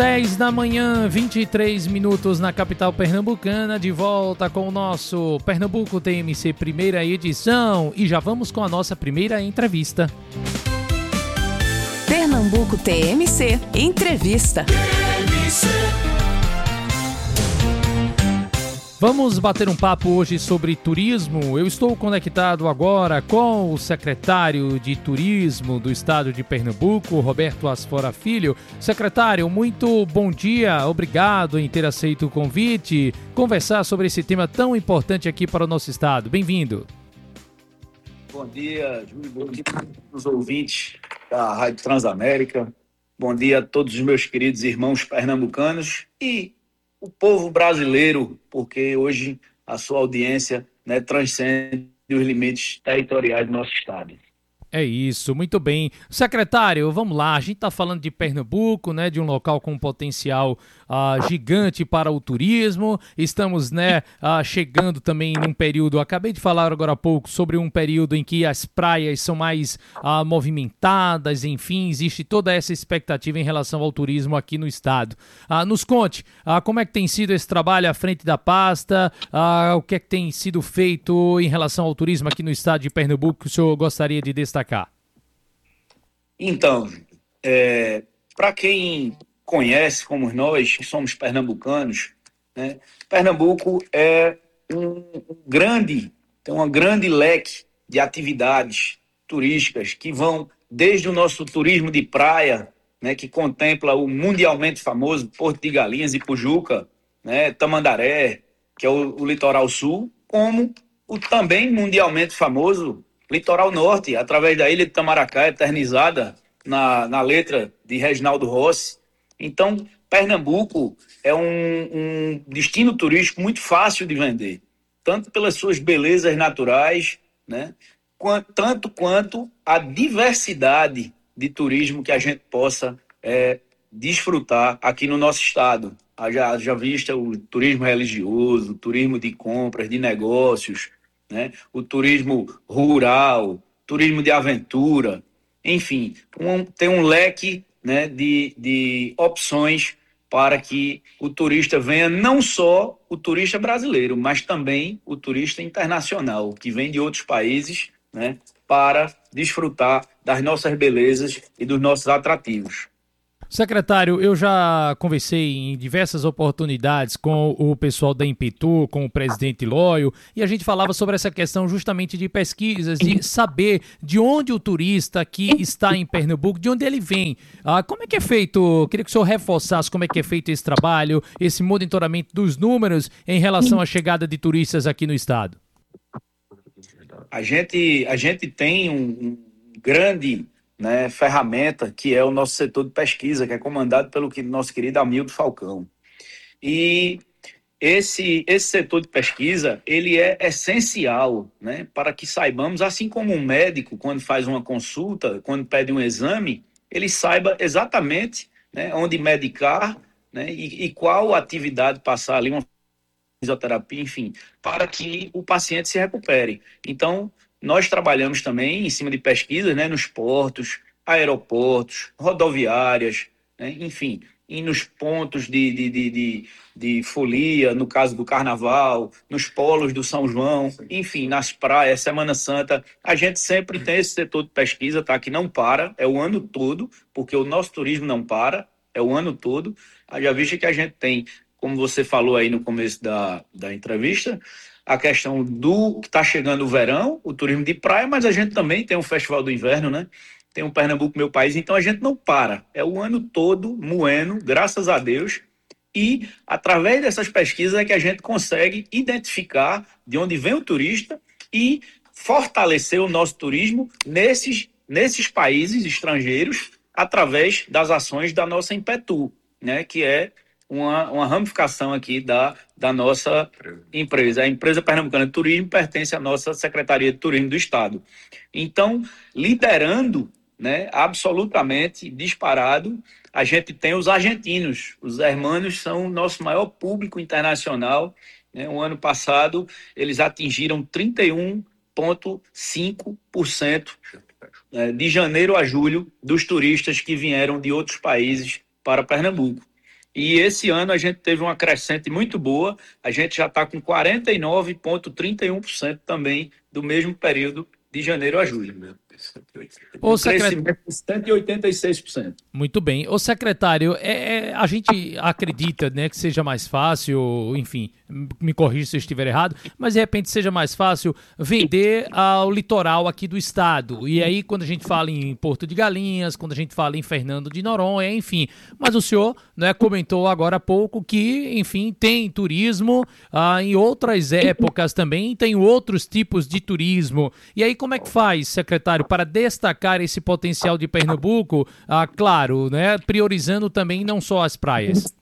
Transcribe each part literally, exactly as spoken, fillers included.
dez da manhã, vinte e três minutos na capital pernambucana, de volta com o nosso Pernambuco T M C primeira edição e já vamos com a nossa primeira entrevista. Pernambuco T M C Entrevista. Vamos bater um papo hoje sobre turismo. Eu estou conectado agora com o secretário de Turismo do estado de Pernambuco, Roberto Asfora Filho. Secretário, muito bom dia, obrigado em ter aceito o convite, conversar sobre esse tema tão importante aqui para o nosso estado. Bem-vindo. Bom dia, Júlio, bom dia aos ouvintes da Rádio Transamérica. Bom dia a todos os meus queridos irmãos pernambucanos e o povo brasileiro, porque hoje a sua audiência, né, transcende os limites territoriais do nosso estado. É isso, muito bem. Secretário, vamos lá, a gente está falando de Pernambuco, né, de um local com um potencial uh, gigante para o turismo. Estamos, né, uh, chegando também num período, acabei de falar agora há pouco, sobre um período em que as praias são mais uh, movimentadas, enfim, existe toda essa expectativa em relação ao turismo aqui no estado. Uh, nos conte, uh, como é que tem sido esse trabalho à frente da pasta, uh, o que é que tem sido feito em relação ao turismo aqui no estado de Pernambuco que o senhor gostaria de destacar? Então, é, para quem conhece, como nós, que somos pernambucanos, né, Pernambuco é um grande, tem uma grande leque de atividades turísticas que vão desde o nosso turismo de praia, né, que contempla o mundialmente famoso Porto de Galinhas e Pujuca, né, Tamandaré, que é o, o litoral sul, como o também mundialmente famoso Litoral Norte, através da ilha de Itamaracá, eternizada na, na letra de Reginaldo Rossi. Então, Pernambuco é um, um destino turístico muito fácil de vender, tanto pelas suas belezas naturais, né, quanto, tanto quanto a diversidade de turismo que a gente possa é, desfrutar aqui no nosso estado. Já, já vista o turismo religioso, o turismo de compras, de negócios, né? O turismo rural, turismo de aventura, enfim, um, tem um leque, né, de, de opções para que o turista venha, não só o turista brasileiro, mas também o turista internacional, que vem de outros países, né, para desfrutar das nossas belezas e dos nossos atrativos. Secretário, eu já conversei em diversas oportunidades com o pessoal da Impetur, com o presidente Lóio, e a gente falava sobre essa questão justamente de pesquisas, de saber de onde o turista que está em Pernambuco, de onde ele vem. Ah, como é que é feito, queria que o senhor reforçasse como é que é feito esse trabalho, esse monitoramento dos números em relação à chegada de turistas aqui no estado. A gente, a gente tem um, um grande... né, ferramenta que é o nosso setor de pesquisa, que é comandado pelo que, nosso querido Hamilton Falcão. E esse, esse setor de pesquisa, ele é essencial, né, para que saibamos, assim como um médico, quando faz uma consulta, quando pede um exame, ele saiba exatamente, né, onde medicar, né, e, e qual atividade passar ali, uma fisioterapia, enfim, para que o paciente se recupere. Então, nós trabalhamos também em cima de pesquisas, né, nos portos, aeroportos, rodoviárias, né, enfim, e nos pontos de, de, de, de, de folia, no caso do Carnaval, nos polos do São João, enfim, nas praias, Semana Santa. A gente sempre tem esse setor de pesquisa, tá, que não para, é o ano todo, porque o nosso turismo não para, é o ano todo. Já visto que a gente tem, como você falou aí no começo da, da entrevista, a questão do que está chegando o verão, o turismo de praia, mas a gente também tem um festival do inverno, né? Tem um Pernambuco, meu país, então a gente não para. É o ano todo moendo, graças a Deus, e através dessas pesquisas é que a gente consegue identificar de onde vem o turista e fortalecer o nosso turismo nesses, nesses países estrangeiros através das ações da nossa Impetur, né? Que é Uma, uma ramificação aqui da, da nossa empresa. A empresa Pernambucana de Turismo pertence à nossa Secretaria de Turismo do Estado. Então, liderando, né, absolutamente disparado, a gente tem os argentinos. Os hermanos são o nosso maior público internacional, né? O ano passado, eles atingiram trinta e um vírgula cinco por cento de janeiro a julho dos turistas que vieram de outros países para Pernambuco. E esse ano a gente teve uma crescente muito boa, a gente já está com quarenta e nove vírgula trinta e um por cento também do mesmo período de janeiro a julho. Um crescimento de cento e oitenta e seis por cento. Muito bem. Ô secretário, é, é, a gente acredita, né, que seja mais fácil, enfim, me corrija se eu estiver errado, mas de repente seja mais fácil vender ao litoral aqui do estado. E aí quando a gente fala em Porto de Galinhas, quando a gente fala em Fernando de Noronha, enfim. Mas o senhor, né, comentou agora há pouco que, enfim, tem turismo ah, em outras épocas também, tem outros tipos de turismo. E aí como é que faz, secretário, para destacar esse potencial de Pernambuco, ah, claro, né, priorizando também não só as praias?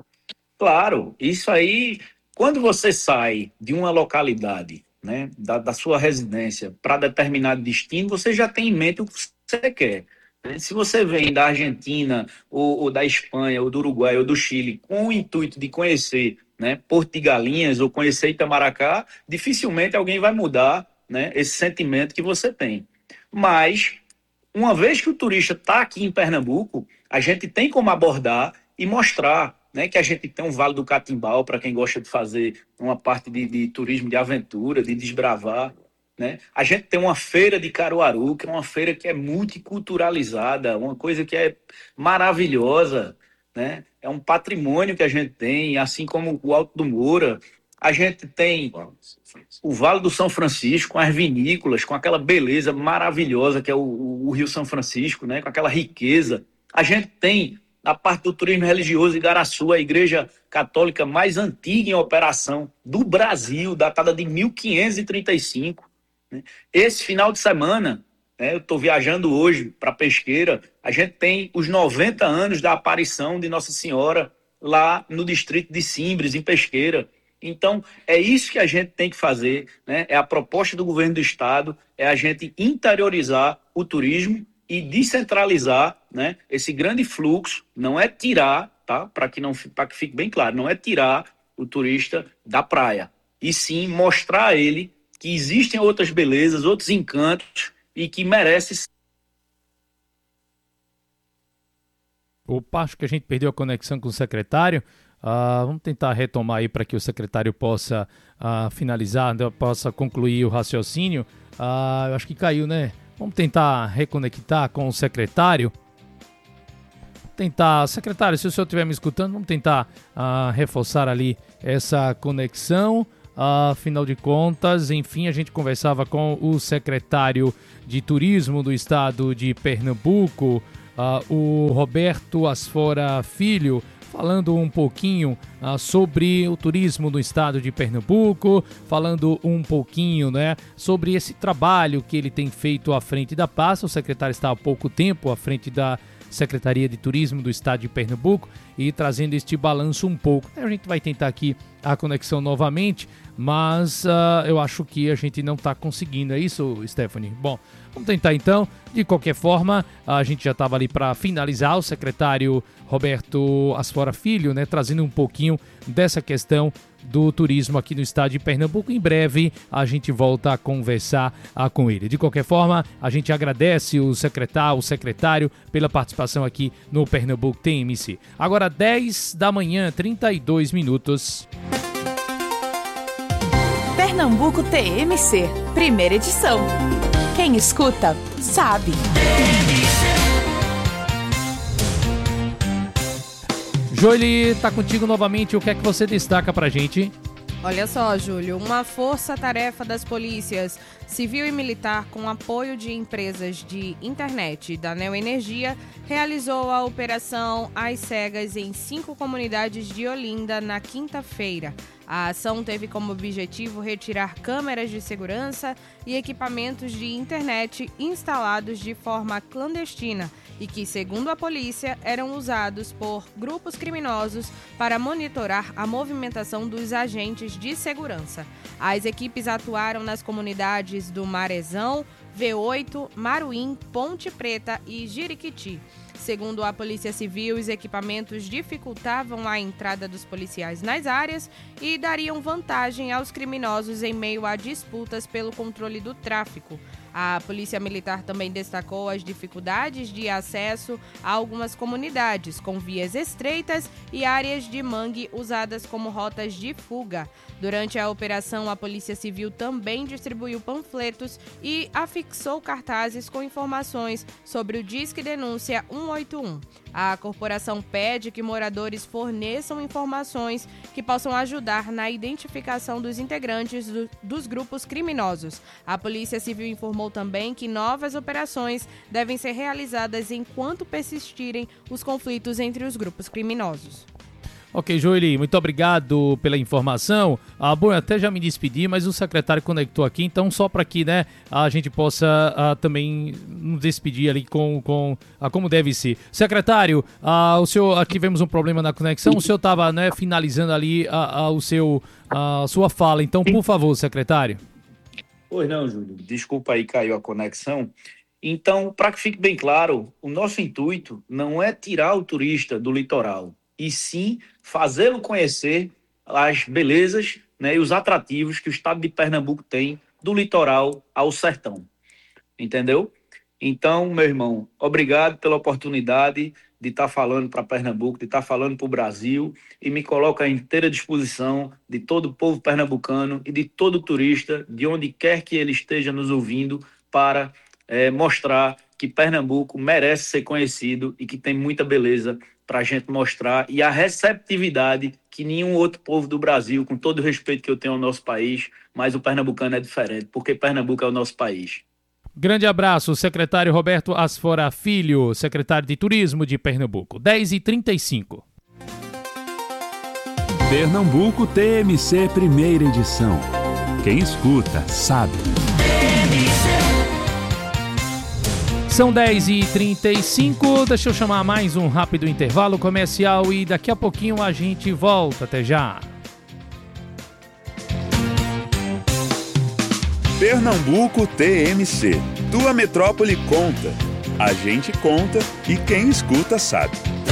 Claro, isso aí, quando você sai de uma localidade, né, da, da sua residência para determinado destino, você já tem em mente o que você quer. Né? Se você vem da Argentina, ou, ou da Espanha, ou do Uruguai, ou do Chile, com o intuito de conhecer, né, Porto de Galinhas, ou conhecer Itamaracá, dificilmente alguém vai mudar, né, esse sentimento que você tem. Mas, uma vez que o turista está aqui em Pernambuco, a gente tem como abordar e mostrar, né, que a gente tem um Vale do Catimbau, para quem gosta de fazer uma parte de, de turismo de aventura, de desbravar. Né? A gente tem uma feira de Caruaru, que é uma feira que é multiculturalizada, uma coisa que é maravilhosa. Né? É um patrimônio que a gente tem, assim como o Alto do Moura. A gente tem o Vale do São Francisco, com as vinícolas, com aquela beleza maravilhosa que é o, o Rio São Francisco, né? Com aquela riqueza. A gente tem, na parte do turismo religioso, Igaraçu, a igreja católica mais antiga em operação do Brasil, datada de mil quinhentos e trinta e cinco. Né? Esse final de semana, né, eu estou viajando hoje para Pesqueira, a gente tem os noventa anos da aparição de Nossa Senhora lá no distrito de Simbres, em Pesqueira. Então, é isso que a gente tem que fazer, né? É a proposta do governo do estado, é a gente interiorizar o turismo e descentralizar, né, esse grande fluxo. Não é tirar, tá? Para que, não, para que fique bem claro, não é tirar o turista da praia, e sim mostrar a ele que existem outras belezas, outros encantos e que merece. Opa, acho que a gente perdeu a conexão com o secretário. Uh, vamos tentar retomar aí para que o secretário possa uh, finalizar, possa concluir o raciocínio. Uh, eu acho que caiu, né? Vamos tentar reconectar com o secretário. Tentar, secretário, se o senhor estiver me escutando, vamos tentar uh, reforçar ali essa conexão. Uh, afinal de contas, enfim, a gente conversava com o secretário de Turismo do estado de Pernambuco, uh, o Roberto Asfora Filho, falando um pouquinho uh, sobre o turismo no estado de Pernambuco, falando um pouquinho, né, sobre esse trabalho que ele tem feito à frente da pasta. O secretário está há pouco tempo à frente da Secretaria de Turismo do estado de Pernambuco e trazendo este balanço um pouco. A gente vai tentar aqui a conexão novamente, mas uh, eu acho que a gente não está conseguindo, é isso, Stephanie? Bom, vamos tentar então. De qualquer forma, a gente já estava ali para finalizar, o secretário Roberto Asfora Filho, né, trazendo um pouquinho dessa questão do turismo aqui no estado de Pernambuco. Em breve a gente volta a conversar ah, com ele. De qualquer forma, a gente agradece o secretário, o secretário pela participação aqui no Pernambuco T M C. Agora dez da manhã, trinta e dois minutos. Pernambuco T M C, primeira edição. Quem escuta, sabe. Joeli, tá contigo novamente. O que é que você destaca pra gente? Olha só, Júlio, uma força-tarefa das polícias civil e militar com apoio de empresas de internet da Neoenergia realizou a operação Às Cegas em cinco comunidades de Olinda na quinta-feira. A ação teve como objetivo retirar câmeras de segurança e equipamentos de internet instalados de forma clandestina e que, segundo a polícia, eram usados por grupos criminosos para monitorar a movimentação dos agentes de segurança. As equipes atuaram nas comunidades do Marezão, V oito, Maruim, Ponte Preta e Jiriquiti. Segundo a Polícia Civil, os equipamentos dificultavam a entrada dos policiais nas áreas e dariam vantagem aos criminosos em meio a disputas pelo controle do tráfico. A Polícia Militar também destacou as dificuldades de acesso a algumas comunidades, com vias estreitas e áreas de mangue usadas como rotas de fuga. Durante a operação, a Polícia Civil também distribuiu panfletos e afixou cartazes com informações sobre o Disque Denúncia cento e oitenta e um. A corporação pede que moradores forneçam informações que possam ajudar na identificação dos integrantes do, dos grupos criminosos. A Polícia Civil informou também que novas operações devem ser realizadas enquanto persistirem os conflitos entre os grupos criminosos. Ok, Joeli, muito obrigado pela informação. Ah, bom, eu até já me despedi, mas o secretário conectou aqui, então só para que, né, a gente possa ah, também nos despedir ali com, com ah, como deve ser. Secretário, ah, o senhor, ah, tivemos um problema na conexão, o senhor estava, né, finalizando ali ah, ah, o seu, ah, sua fala, então, por favor, secretário. Pois não, Júlio, desculpa aí, caiu a conexão. Então, para que fique bem claro, o nosso intuito não é tirar o turista do litoral, e sim fazê-lo conhecer as belezas, né, e os atrativos que o estado de Pernambuco tem do litoral ao sertão. Entendeu? Então, meu irmão, obrigado pela oportunidade de estar falando para Pernambuco, de estar falando para o Brasil, e me coloco à inteira disposição de todo o povo pernambucano e de todo turista, de onde quer que ele esteja nos ouvindo, para é, mostrar que Pernambuco merece ser conhecido e que tem muita beleza para a gente mostrar, e a receptividade que nenhum outro povo do Brasil, com todo o respeito que eu tenho ao nosso país, mas o pernambucano é diferente, porque Pernambuco é o nosso país. Grande abraço, secretário Roberto Asfora Filho, secretário de Turismo de Pernambuco. dez e trinta e cinco. Pernambuco T M C Primeira Edição. Quem escuta, sabe. São dez e trinta e cinco, deixa eu chamar mais um rápido intervalo comercial e daqui a pouquinho a gente volta. Até já. Pernambuco T M C. Tua metrópole conta. A gente conta e quem escuta sabe.